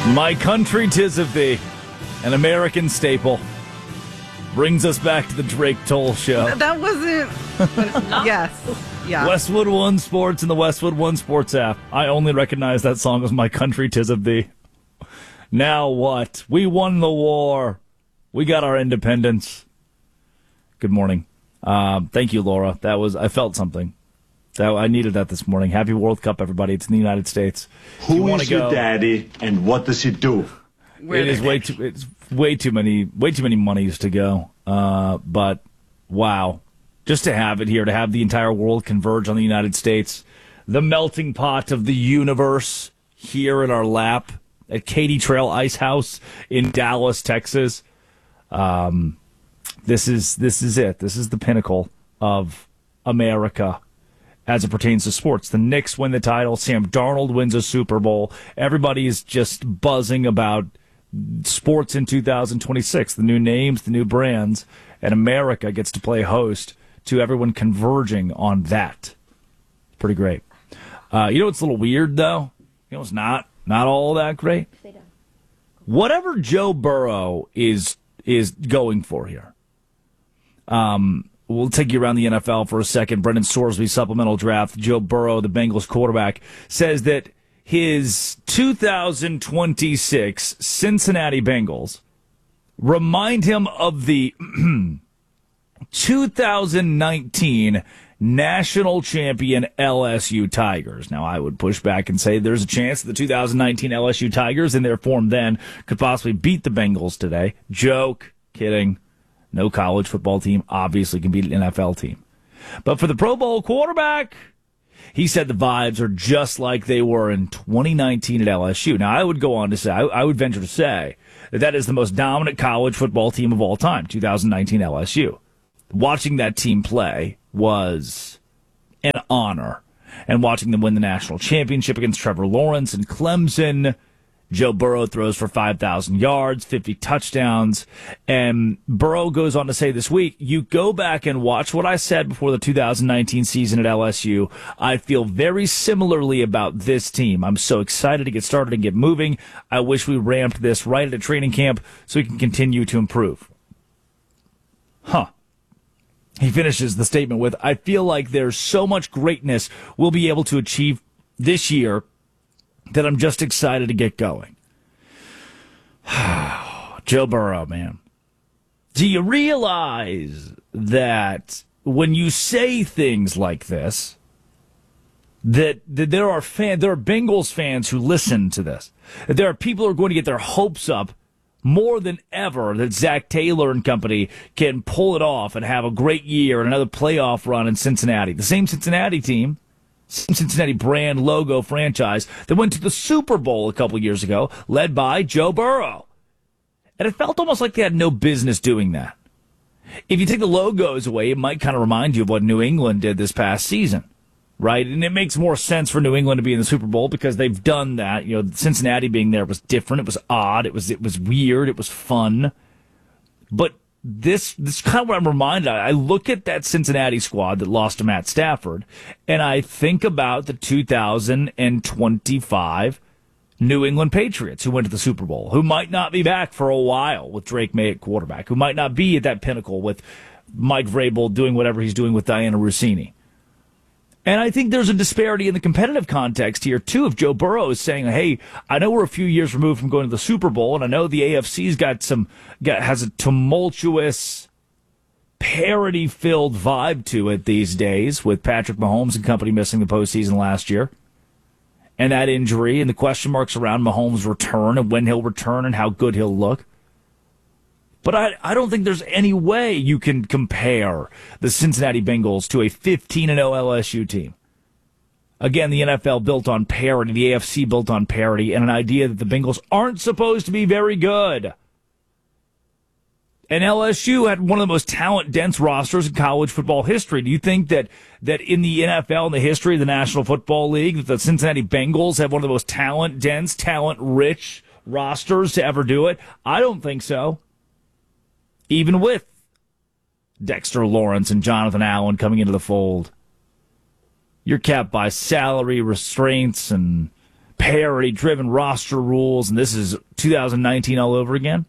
My Country 'Tis of Thee, an American staple, brings us back to the Drake Toll Show. That wasn't... Yes. Yeah. Westwood One Sports and the Westwood One Sports app. I only recognize that song as My Country 'Tis of Thee. Now what? We won the war. We got our independence. Good morning. Thank you, Laura. I felt something. I needed that this morning. Happy World Cup, everybody. It's in the United States. Who is your daddy, and what does he do? It's way too many monies to go. But wow, just to have it here, to have the entire world converge on the United States, the melting pot of the universe here in our lap at Katy Trail Ice House in Dallas, Texas. This is it. This is the pinnacle of America as it pertains to sports. The Knicks win the title. Sam Darnold wins a Super Bowl. Everybody is just buzzing about sports in 2026, the new names, the new brands, and America gets to play host to everyone converging on that. Pretty great. You know what's a little weird, though? You know it's not all that great? Whatever Joe Burrow is going for here. We'll take you around the NFL for a second. Brendan Sorsby, supplemental draft. Joe Burrow, the Bengals quarterback, says that his 2026 Cincinnati Bengals remind him of the 2019 national champion LSU Tigers. Now, I would push back and say there's a chance that the 2019 LSU Tigers, in their form then, could possibly beat the Bengals today. Joke. Kidding. No college football team obviously can beat an NFL team. But for the Pro Bowl quarterback, he said the vibes are just like they were in 2019 at LSU. Now, I would go on to say, I would venture to say that is the most dominant college football team of all time, 2019 LSU. Watching that team play was an honor. And watching them win the national championship against Trevor Lawrence and Clemson. Joe Burrow throws for 5,000 yards, 50 touchdowns, and Burrow goes on to say this week, you go back and watch what I said before the 2019 season at LSU. I feel very similarly about this team. I'm so excited to get started and get moving. I wish we ramped this right at a training camp so we can continue to improve. He finishes the statement with, I feel like there's so much greatness we'll be able to achieve this year that I'm just excited to get going. Joe Burrow, man. Do you realize that when you say things like this, that there are Bengals fans who listen to this, that there are people who are going to get their hopes up more than ever that Zach Taylor and company can pull it off and have a great year and another playoff run in Cincinnati. The same Cincinnati team, Cincinnati brand logo franchise that went to the Super Bowl a couple years ago, led by Joe Burrow. And it felt almost like they had no business doing that. If you take the logos away, it might kind of remind you of what New England did this past season, right? And it makes more sense for New England to be in the Super Bowl because they've done that. You know, Cincinnati being there was different. It was odd. It was weird. It was fun. But This kind of what I'm reminded of. I look at that Cincinnati squad that lost to Matt Stafford, and I think about the 2025 New England Patriots who went to the Super Bowl, who might not be back for a while with Drake May at quarterback, who might not be at that pinnacle with Mike Vrabel doing whatever he's doing with Diana Rossini. And I think there's a disparity in the competitive context here, too, if Joe Burrow is saying, hey, I know we're a few years removed from going to the Super Bowl, and I know the AFC's has a tumultuous, parody-filled vibe to it these days with Patrick Mahomes and company missing the postseason last year. And that injury and the question marks around Mahomes' return and when he'll return and how good he'll look. But I don't think there's any way you can compare the Cincinnati Bengals to a 15-0 LSU team. Again, the NFL built on parity, the AFC built on parity, and an idea that the Bengals aren't supposed to be very good. And LSU had one of the most talent-dense rosters in college football history. Do you think that in the NFL, in the history of the National Football League, that the Cincinnati Bengals have one of the most talent-dense, talent-rich rosters to ever do it? I don't think so. Even with Dexter Lawrence and Jonathan Allen coming into the fold. You're capped by salary restraints and parity-driven roster rules, and this is 2019 all over again.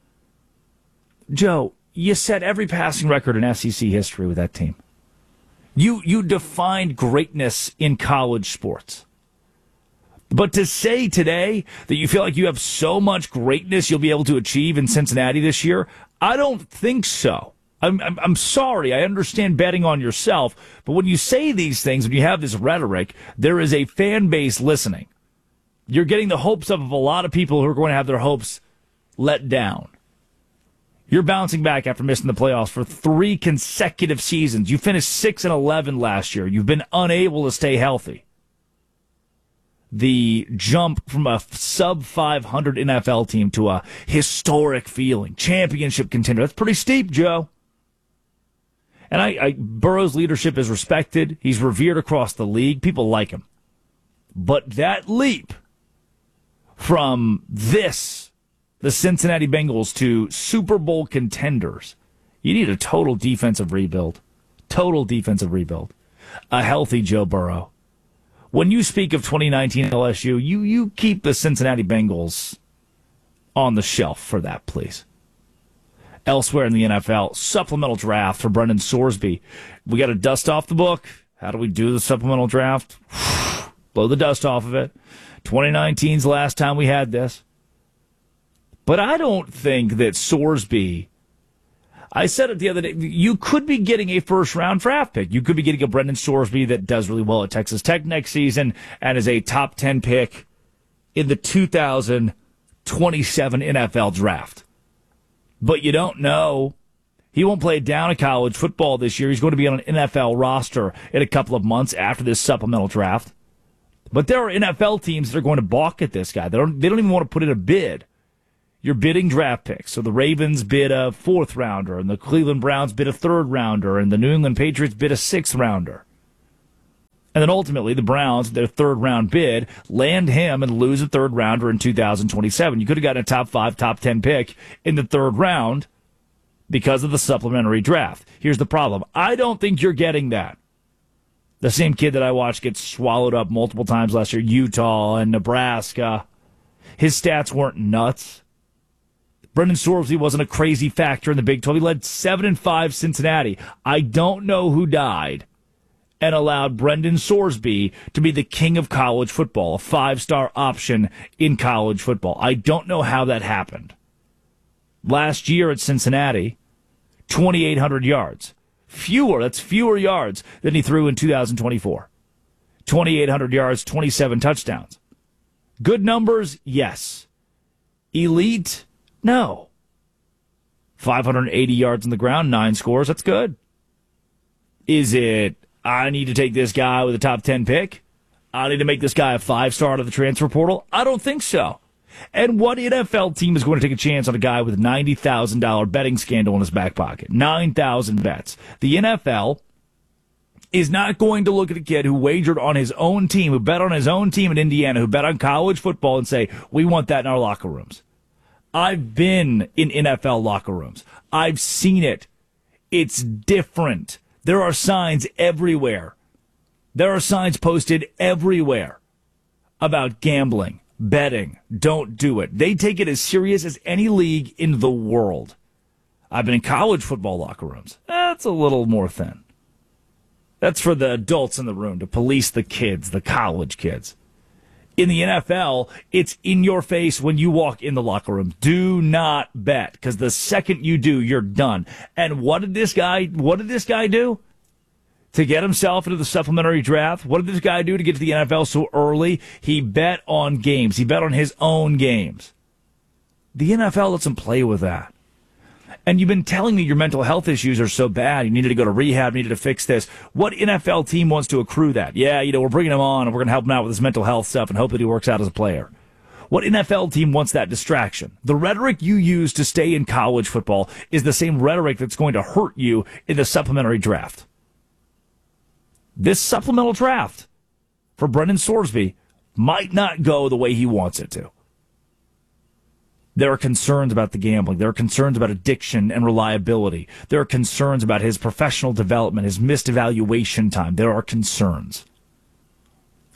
Joe, you set every passing record in SEC history with that team. You defined greatness in college sports. But to say today that you feel like you have so much greatness you'll be able to achieve in Cincinnati this year, I don't think so. I'm sorry. I understand betting on yourself, but when you say these things, when you have this rhetoric, there is a fan base listening. You're getting the hopes up of a lot of people who are going to have their hopes let down. You're bouncing back after missing the playoffs for 3 consecutive seasons. You finished 6-11 last year. You've been unable to stay healthy. The jump from a sub-500 NFL team to a historic feeling, championship contender, that's pretty steep, Joe. And Burrow's leadership is respected. He's revered across the league. People like him. But that leap from the Cincinnati Bengals, to Super Bowl contenders, you need a total defensive rebuild. Total defensive rebuild. A healthy Joe Burrow. When you speak of 2019 LSU, you keep the Cincinnati Bengals on the shelf for that, please. Elsewhere in the NFL, supplemental draft for Brendan Sorsby. We got to dust off the book. How do we do the supplemental draft? Blow the dust off of it. 2019's the last time we had this. But I don't think that Sorsby, I said it the other day, you could be getting a first-round draft pick. You could be getting a Brendan Sorsby that does really well at Texas Tech next season and is a top 10 pick in the 2027 NFL draft. But you don't know. He won't play down a college football this year. He's going to be on an NFL roster in a couple of months after this supplemental draft. But there are NFL teams that are going to balk at this guy. They don't even want to put in a bid. You're bidding draft picks. So the Ravens bid a 4th rounder, and the Cleveland Browns bid a 3rd rounder, and the New England Patriots bid a 6th rounder. And then ultimately the Browns, their 3rd round bid, land him and lose a 3rd rounder in 2027. You could have gotten a top 5, top 10 pick in the 3rd round because of the supplementary draft. Here's the problem. I don't think you're getting that. The same kid that I watched get swallowed up multiple times last year, Utah and Nebraska. His stats weren't nuts. Brendan Sorsby wasn't a crazy factor in the Big 12. He led 7-5 Cincinnati. I don't know who died and allowed Brendan Sorsby to be the king of college football, a 5-star option in college football. I don't know how that happened. Last year at Cincinnati, 2,800 yards. That's fewer yards than he threw in 2024. 2,800 yards, 27 touchdowns. Good numbers? Yes. Elite? No. 580 yards on the ground, 9 scores. That's good. Is it, I need to take this guy with a top 10 pick? I need to make this guy a 5-star out of the transfer portal? I don't think so. And what NFL team is going to take a chance on a guy with a $90,000 betting scandal in his back pocket? 9,000 bets. The NFL is not going to look at a kid who wagered on his own team, who bet on his own team in Indiana, who bet on college football and say, we want that in our locker rooms. I've been in NFL locker rooms. I've seen it. It's different. There are signs everywhere. There are signs posted everywhere about gambling, betting. Don't do it. They take it as serious as any league in the world. I've been in college football locker rooms. That's a little more thin. That's for the adults in the room to police the kids, the college kids. In the NFL, it's in your face when you walk in the locker room. Do not bet, because the second you do, you're done. And what did this guy do to get himself into the supplementary draft? What did this guy do to get to the NFL so early? He bet on games. He bet on his own games. The NFL lets him play with that. And you've been telling me your mental health issues are so bad, you needed to go to rehab, needed to fix this. What NFL team wants to accrue that? Yeah, we're bringing him on, and we're going to help him out with his mental health stuff and hope that he works out as a player. What NFL team wants that distraction? The rhetoric you use to stay in college football is the same rhetoric that's going to hurt you in the supplementary draft. This supplemental draft for Brendan Sorsby might not go the way he wants it to. There are concerns about the gambling. There are concerns about addiction and reliability. There are concerns about his professional development, his missed evaluation time. There are concerns.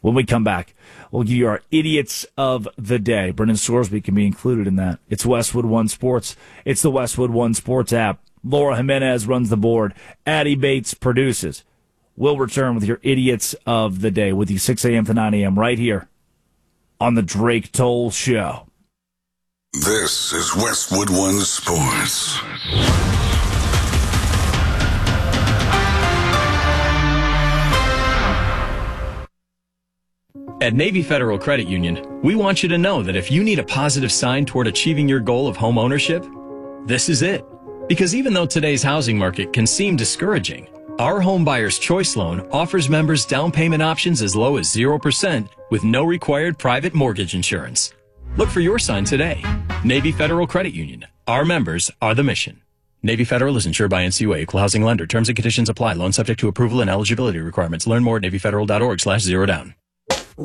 When we come back, we'll give you our idiots of the day. Brendan Sorsby can be included in that. It's Westwood One Sports. It's the Westwood One Sports app. Laura Jimenez runs the board. Addie Bates produces. We'll return with your idiots of the day with you 6 a.m. to 9 a.m. right here on the Drake Toll Show. This is Westwood One Sports. At Navy Federal Credit Union, we want you to know that if you need a positive sign toward achieving your goal of home ownership, this is it. Because even though today's housing market can seem discouraging, our Home Buyer's Choice Loan offers members down payment options as low as 0% with no required private mortgage insurance. Look for your sign today. Navy Federal Credit Union. Our members are the mission. Navy Federal is insured by NCUA, Equal Housing Lender. Terms and conditions apply. Loan subject to approval and eligibility requirements. Learn more at NavyFederal.org/zerodown.